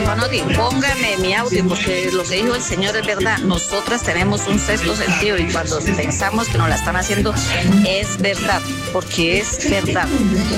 Manotti, póngame mi audio porque lo que dijo el señor es verdad. Nosotras tenemos un sexto sentido y cuando pensamos que nos la están haciendo es verdad, porque es verdad.